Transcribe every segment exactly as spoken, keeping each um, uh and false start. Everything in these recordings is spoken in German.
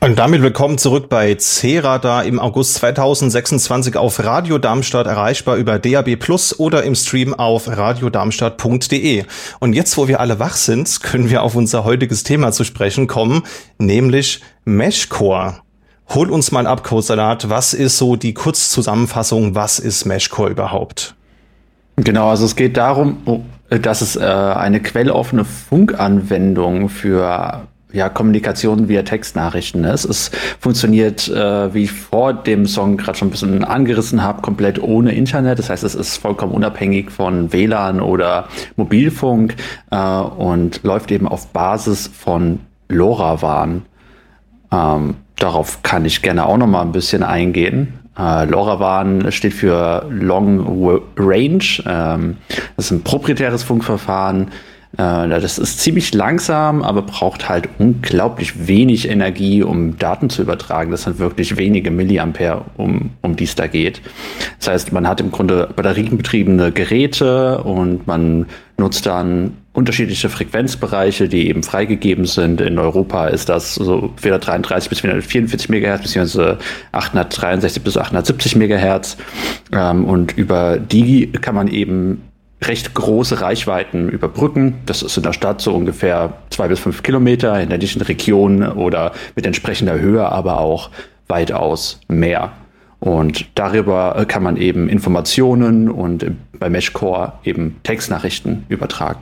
Und damit willkommen zurück bei C-Radar im August zweitausendsechsundzwanzig auf Radio Darmstadt, erreichbar über D A B Plus oder im Stream auf radiodarmstadt punkt de. Und jetzt, wo wir alle wach sind, können wir auf unser heutiges Thema zu sprechen kommen, nämlich Meshcore. Hol uns mal ab, Codesalat, was ist so die Kurzzusammenfassung, was ist Meshcore überhaupt? Genau, also es geht darum, dass es äh, eine quelloffene Funkanwendung für ja, Kommunikation via Textnachrichten ist. Es funktioniert, äh, wie ich vor dem Song gerade schon ein bisschen angerissen habe, komplett ohne Internet. Das heißt, es ist vollkommen unabhängig von W L A N oder Mobilfunk äh, und läuft eben auf Basis von LoRaWAN. Ähm, darauf kann ich gerne auch noch mal ein bisschen eingehen. Uh, LoRaWAN steht für Long Range. Ähm, das ist ein proprietäres Funkverfahren. Äh, das ist ziemlich langsam, aber braucht halt unglaublich wenig Energie, um Daten zu übertragen. Das sind wirklich wenige Milliampere, um, um die es da geht. Das heißt, man hat im Grunde batterienbetriebene Geräte und man nutzt dann unterschiedliche Frequenzbereiche, die eben freigegeben sind. In Europa ist das so vierhundertdreiunddreißig bis vierhundertvierundvierzig Megahertz, beziehungsweise achthundertdreiundsechzig bis achthundertsiebzig Megahertz. Und über die kann man eben recht große Reichweiten überbrücken. Das ist in der Stadt so ungefähr zwei bis fünf Kilometer, in der ländlichen Region oder mit entsprechender Höhe, aber auch weitaus mehr. Und darüber kann man eben Informationen und bei Meshcore eben Textnachrichten übertragen.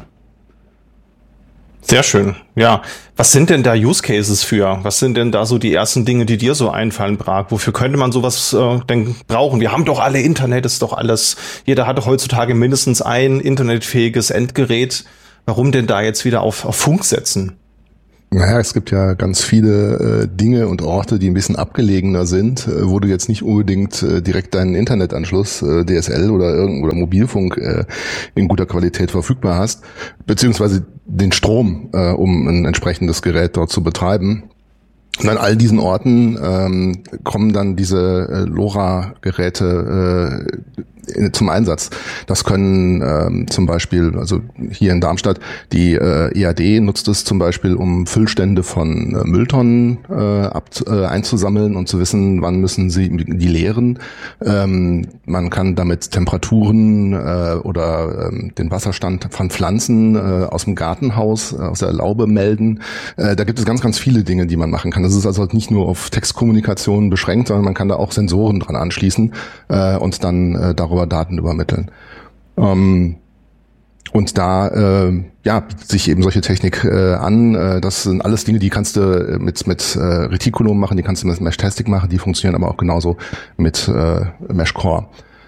Sehr schön. Ja, was sind denn da Use Cases für? Was sind denn da so die ersten Dinge, die dir so einfallen, Prag? Wofür könnte man sowas äh, denn brauchen? Wir haben doch alle Internet, ist doch alles. Jeder hat doch heutzutage mindestens ein internetfähiges Endgerät. Warum denn da jetzt wieder auf, auf Funk setzen? Naja, es gibt ja ganz viele äh, Dinge und Orte, die ein bisschen abgelegener sind, äh, wo du jetzt nicht unbedingt äh, direkt deinen Internetanschluss, äh, D S L oder irgend oder Mobilfunk äh, in guter Qualität verfügbar hast, beziehungsweise den Strom, äh, um ein entsprechendes Gerät dort zu betreiben. Und an all diesen Orten ähm, kommen dann diese äh, LoRa-Geräte äh, zum Einsatz. Das können ähm, zum Beispiel, also hier in Darmstadt, die äh, E A D nutzt es zum Beispiel, um Füllstände von äh, Mülltonnen äh, ab, äh, einzusammeln und zu wissen, wann müssen sie die leeren. Ähm, man kann damit Temperaturen äh, oder ähm, den Wasserstand von Pflanzen äh, aus dem Gartenhaus, äh, aus der Laube melden. Äh, da gibt es ganz, ganz viele Dinge, die man machen kann. Das ist also nicht nur auf Textkommunikation beschränkt, sondern man kann da auch Sensoren dran anschließen äh, und dann äh, darüber Daten übermitteln. Ähm, und da äh, ja bietet sich eben solche Technik äh, an. Äh, das sind alles Dinge, die kannst du mit mit äh, Reticulum machen, die kannst du mit Meshtastic machen, die funktionieren aber auch genauso mit äh, Meshcore.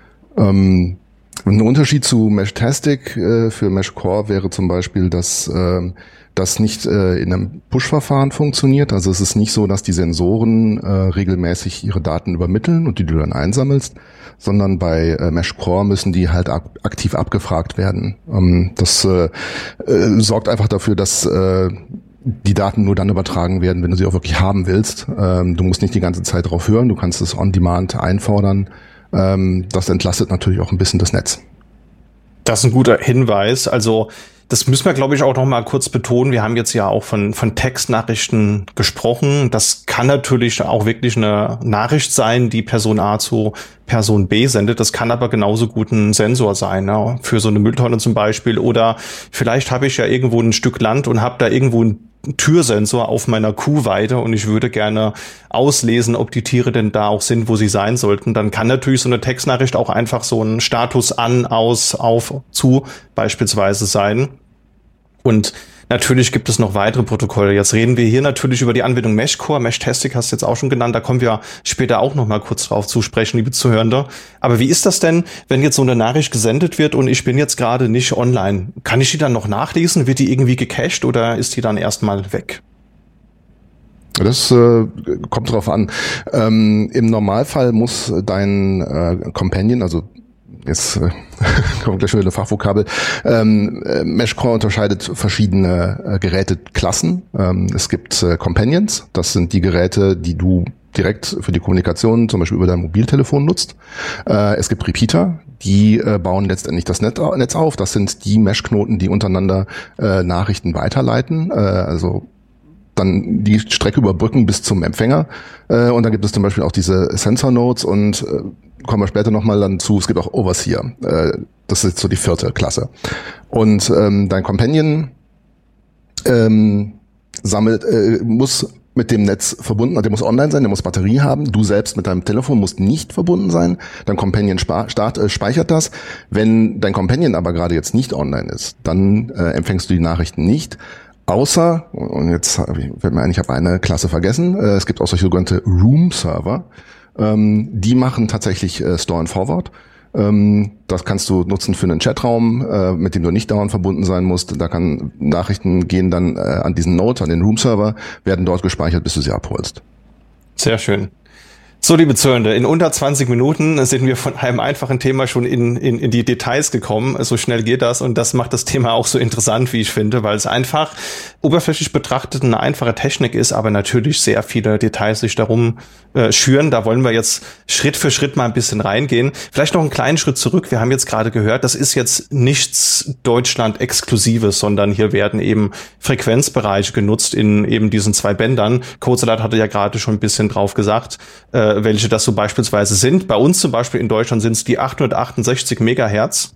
Ähm, ein Unterschied zu Meshtastic äh, für Meshcore wäre zum Beispiel, dass äh, das nicht äh, in einem Push-Verfahren funktioniert. Also es ist nicht so, dass die Sensoren äh, regelmäßig ihre Daten übermitteln und die du dann einsammelst, sondern bei äh, Meshcore müssen die halt ak- aktiv abgefragt werden. Ähm, das äh, äh, sorgt einfach dafür, dass äh, die Daten nur dann übertragen werden, wenn du sie auch wirklich haben willst. Ähm, du musst nicht die ganze Zeit drauf hören, du kannst es on demand einfordern. Ähm, das entlastet natürlich auch ein bisschen das Netz. Das ist ein guter Hinweis. Also das müssen wir, glaube ich, auch noch mal kurz betonen. Wir haben jetzt ja auch von von Textnachrichten gesprochen. Das kann natürlich auch wirklich eine Nachricht sein, die Person A zu Person B sendet. Das kann aber genauso gut ein Sensor sein, ne? Für so eine Mülltonne zum Beispiel. Oder vielleicht habe ich ja irgendwo ein Stück Land und habe da irgendwo ein Türsensor auf meiner Kuhweide und ich würde gerne auslesen, ob die Tiere denn da auch sind, wo sie sein sollten. Dann kann natürlich so eine Textnachricht auch einfach so ein Status an, aus, auf, zu beispielsweise sein. Und natürlich gibt es noch weitere Protokolle. Jetzt reden wir hier natürlich über die Anwendung Meshcore. Meshtastic hast du jetzt auch schon genannt. Da kommen wir später auch noch mal kurz drauf zu sprechen, liebe Zuhörende. Aber wie ist das denn, wenn jetzt so eine Nachricht gesendet wird und ich bin jetzt gerade nicht online? Kann ich die dann noch nachlesen? Wird die irgendwie gecached oder ist die dann erstmal weg? Das äh, kommt drauf an. Ähm, Im Normalfall muss dein äh, Companion, also jetzt äh, kommt gleich wieder eine Fachvokabel. Ähm, äh, Meshcore unterscheidet verschiedene äh, Geräteklassen. Ähm, es gibt äh, Companions, das sind die Geräte, die du direkt für die Kommunikation zum Beispiel über dein Mobiltelefon nutzt. Äh, es gibt Repeater, die äh, bauen letztendlich das Net, Netz auf. Das sind die Meshknoten, die untereinander äh, Nachrichten weiterleiten. Äh, also dann die Strecke überbrücken bis zum Empfänger. Äh, und dann gibt es zum Beispiel auch diese Sensor Nodes und äh, kommen wir später nochmal dann zu, es gibt auch Overseer. Äh, das ist so die vierte Klasse. Und ähm, dein Companion ähm, sammelt, äh, muss mit dem Netz verbunden, der muss online sein, der muss Batterie haben. Du selbst mit deinem Telefon musst nicht verbunden sein. Dein Companion spa- start, äh, speichert das. Wenn dein Companion aber gerade jetzt nicht online ist, dann äh, empfängst du die Nachrichten nicht. Außer, und jetzt fällt mir ein, ich habe eine Klasse vergessen, äh, es gibt auch solche sogenannte Room-Server. Ähm, die machen tatsächlich äh, Store and Forward. Ähm, das kannst du nutzen für einen Chatraum, äh, mit dem du nicht dauernd verbunden sein musst. Da kann Nachrichten gehen dann äh, an diesen Node, an den Room-Server, werden dort gespeichert, bis du sie abholst. Sehr schön. So, liebe Zuhörende, in unter zwanzig Minuten sind wir von einem einfachen Thema schon in, in, in die Details gekommen. So schnell geht das und das macht das Thema auch so interessant, wie ich finde, weil es einfach oberflächlich betrachtet eine einfache Technik ist, aber natürlich sehr viele Details sich darum äh, schüren. Da wollen wir jetzt Schritt für Schritt mal ein bisschen reingehen. Vielleicht noch einen kleinen Schritt zurück. Wir haben jetzt gerade gehört, das ist jetzt nichts Deutschland-Exklusives, sondern hier werden eben Frequenzbereiche genutzt in eben diesen zwei Bändern. Codesalat hatte ja gerade schon ein bisschen drauf gesagt, äh, welche das so beispielsweise sind. Bei uns zum Beispiel in Deutschland sind es die achthundertachtundsechzig Megahertz.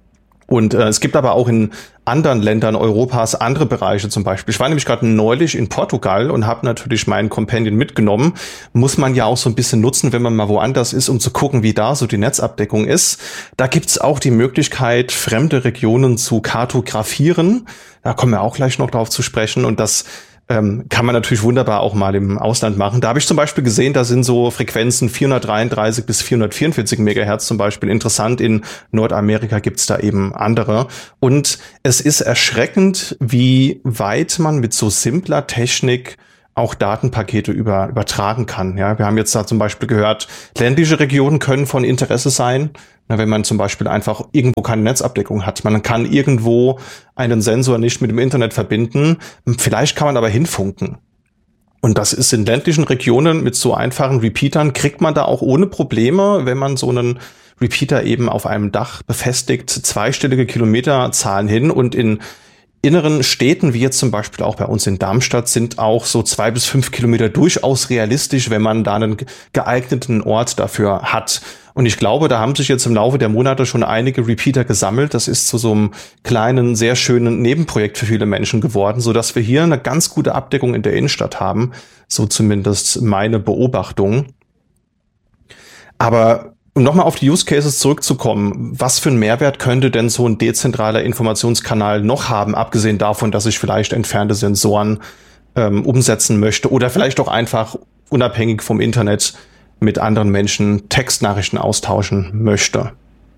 Und äh, es gibt aber auch in anderen Ländern Europas andere Bereiche zum Beispiel. Ich war nämlich gerade neulich in Portugal und habe natürlich meinen Companion mitgenommen. Muss man ja auch so ein bisschen nutzen, wenn man mal woanders ist, um zu gucken, wie da so die Netzabdeckung ist. Da gibt's auch die Möglichkeit, fremde Regionen zu kartografieren. Da kommen wir auch gleich noch drauf zu sprechen. Und das Ähm, kann man natürlich wunderbar auch mal im Ausland machen. Da habe ich zum Beispiel gesehen, da sind so Frequenzen vierhundertdreiunddreißig bis vierhundertvierundvierzig Megahertz zum Beispiel interessant. In Nordamerika gibt's da eben andere. Und es ist erschreckend, wie weit man mit so simpler Technik auch Datenpakete über, übertragen kann. Ja, wir haben jetzt da zum Beispiel gehört, ländliche Regionen können von Interesse sein. Na, wenn man zum Beispiel einfach irgendwo keine Netzabdeckung hat. Man kann irgendwo einen Sensor nicht mit dem Internet verbinden. Vielleicht kann man aber hinfunken. Und das ist in ländlichen Regionen mit so einfachen Repeatern, kriegt man da auch ohne Probleme, wenn man so einen Repeater eben auf einem Dach befestigt, zweistellige Kilometerzahlen hin. Und in inneren Städten, wie jetzt zum Beispiel auch bei uns in Darmstadt, sind auch so zwei bis fünf Kilometer durchaus realistisch, wenn man da einen geeigneten Ort dafür hat. Und ich glaube, da haben sich jetzt im Laufe der Monate schon einige Repeater gesammelt. Das ist zu so einem kleinen, sehr schönen Nebenprojekt für viele Menschen geworden, so dass wir hier eine ganz gute Abdeckung in der Innenstadt haben. So zumindest meine Beobachtung. Aber um nochmal auf die Use Cases zurückzukommen, was für einen Mehrwert könnte denn so ein dezentraler Informationskanal noch haben, abgesehen davon, dass ich vielleicht entfernte Sensoren ähm, umsetzen möchte oder vielleicht auch einfach unabhängig vom Internet mit anderen Menschen Textnachrichten austauschen möchte?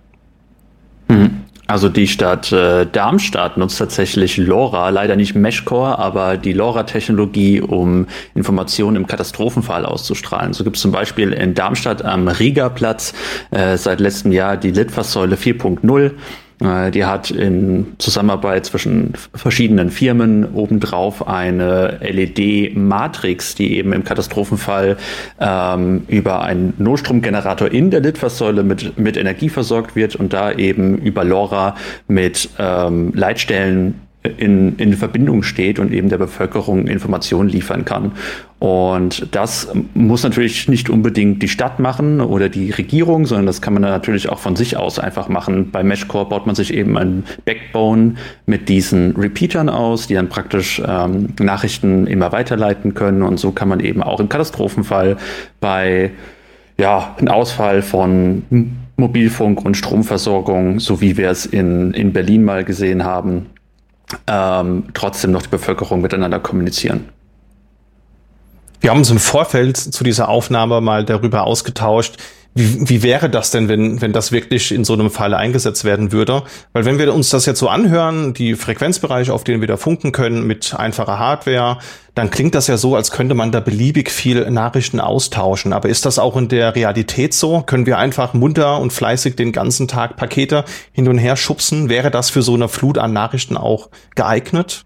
Also die Stadt äh, Darmstadt nutzt tatsächlich LoRa, leider nicht Meshcore, aber die LoRa-Technologie, um Informationen im Katastrophenfall auszustrahlen. So gibt es zum Beispiel in Darmstadt am Riegerplatz äh, seit letztem Jahr die Litfaßsäule vier Punkt null. Die hat in Zusammenarbeit zwischen verschiedenen Firmen obendrauf eine L E D-Matrix, die eben im Katastrophenfall ähm, über einen Notstromgenerator in der Litfaßsäule mit, mit Energie versorgt wird und da eben über LoRa mit ähm, Leitstellen in, in Verbindung steht und eben der Bevölkerung Informationen liefern kann. Und das muss natürlich nicht unbedingt die Stadt machen oder die Regierung, sondern das kann man dann natürlich auch von sich aus einfach machen. Bei Meshcore baut man sich eben ein Backbone mit diesen Repeatern aus, die dann praktisch ähm, Nachrichten immer weiterleiten können. Und so kann man eben auch im Katastrophenfall bei ja, einem Ausfall von Mobilfunk und Stromversorgung, so wie wir es in, in Berlin mal gesehen haben, ähm, trotzdem noch die Bevölkerung miteinander kommunizieren. Wir haben uns im Vorfeld zu dieser Aufnahme mal darüber ausgetauscht, wie, wie wäre das denn, wenn, wenn das wirklich in so einem Fall eingesetzt werden würde? Weil wenn wir uns das jetzt so anhören, die Frequenzbereiche, auf denen wir da funken können mit einfacher Hardware, dann klingt das ja so, als könnte man da beliebig viel Nachrichten austauschen. Aber ist das auch in der Realität so? Können wir einfach munter und fleißig den ganzen Tag Pakete hin und her schubsen? Wäre das für so eine Flut an Nachrichten auch geeignet?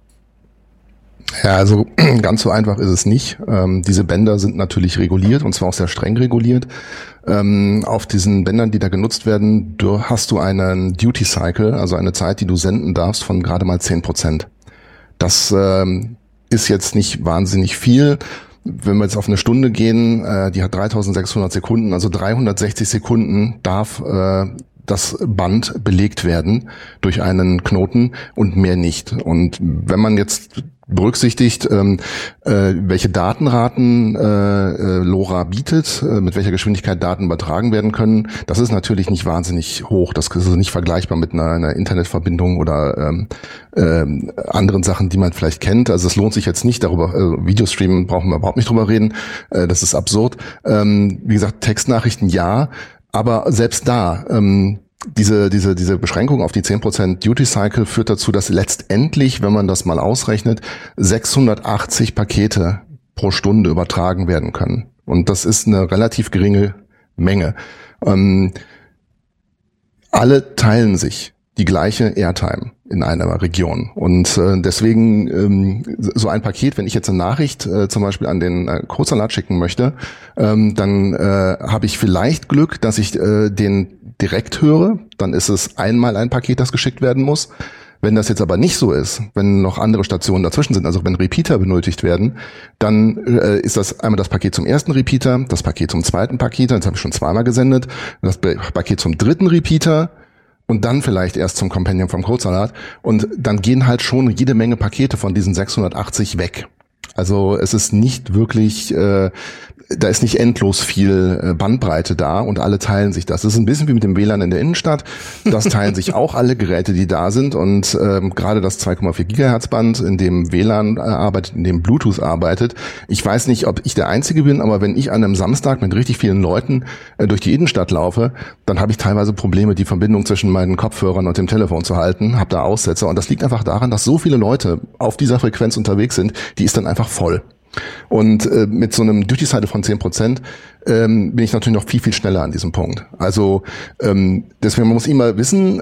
Ja, also ganz so einfach ist es nicht. Ähm, diese Bänder sind natürlich reguliert und zwar auch sehr streng reguliert. Ähm, auf diesen Bändern, die da genutzt werden, du, hast du einen Duty Cycle, also eine Zeit, die du senden darfst, von gerade mal zehn Prozent. Das ähm, ist jetzt nicht wahnsinnig viel. Wenn wir jetzt auf eine Stunde gehen, äh, die hat dreitausendsechshundert Sekunden, also dreihundertsechzig Sekunden darf äh, das Band belegt werden durch einen Knoten und mehr nicht. Und wenn man jetzt berücksichtigt, ähm, äh, welche Datenraten äh, äh, LoRa bietet, äh, mit welcher Geschwindigkeit Daten übertragen werden können, das ist natürlich nicht wahnsinnig hoch. Das ist nicht vergleichbar mit einer, einer Internetverbindung oder ähm, äh, anderen Sachen, die man vielleicht kennt. Also es lohnt sich jetzt nicht darüber, äh, Videostreamen brauchen wir überhaupt nicht drüber reden, äh, das ist absurd. Ähm, wie gesagt, Textnachrichten ja, aber selbst da, ähm, diese, diese, diese Beschränkung auf die zehn Prozent Duty Cycle führt dazu, dass letztendlich, wenn man das mal ausrechnet, sechshundertachtzig Pakete pro Stunde übertragen werden können. Und das ist eine relativ geringe Menge. Ähm, alle teilen sich die gleiche Airtime in einer Region. Und äh, deswegen ähm, so ein Paket, wenn ich jetzt eine Nachricht äh, zum Beispiel an den äh, Kurzsalat schicken möchte, ähm, dann äh, habe ich vielleicht Glück, dass ich äh, den direkt höre. Dann ist es einmal ein Paket, das geschickt werden muss. Wenn das jetzt aber nicht so ist, wenn noch andere Stationen dazwischen sind, also wenn Repeater benötigt werden, dann äh, ist das einmal das Paket zum ersten Repeater, das Paket zum zweiten Paket, das habe ich schon zweimal gesendet, das Paket zum dritten Repeater, und dann vielleicht erst zum Companion vom Codesalat. Und dann gehen halt schon jede Menge Pakete von diesen sechshundertachtzig weg. Also es ist nicht wirklich, äh, da ist nicht endlos viel äh, Bandbreite da und alle teilen sich das. Das ist ein bisschen wie mit dem W L A N in der Innenstadt. Das teilen sich auch alle Geräte, die da sind. Und ähm, gerade das zwei Komma vier Gigahertz Band, in dem W L A N äh, arbeitet, in dem Bluetooth arbeitet. Ich weiß nicht, ob ich der Einzige bin, aber wenn ich an einem Samstag mit richtig vielen Leuten äh, durch die Innenstadt laufe, dann habe ich teilweise Probleme, die Verbindung zwischen meinen Kopfhörern und dem Telefon zu halten, habe da Aussetzer. Und das liegt einfach daran, dass so viele Leute auf dieser Frequenz unterwegs sind, die ist dann einfach voll. Und äh, mit so einem Duty Cycle von zehn Prozent ähm, bin ich natürlich noch viel, viel schneller an diesem Punkt. Also ähm, deswegen man muss immer wissen,